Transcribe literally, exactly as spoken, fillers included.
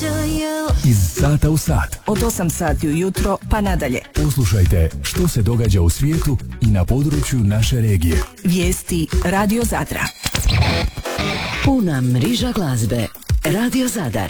Iz sata u sat. Od osam sati ujutro pa nadalje. Poslušajte što se događa u svijetu i na području naše regije. Vijesti Radio Zadra. Puna mriža glazbe. Radio Zadar.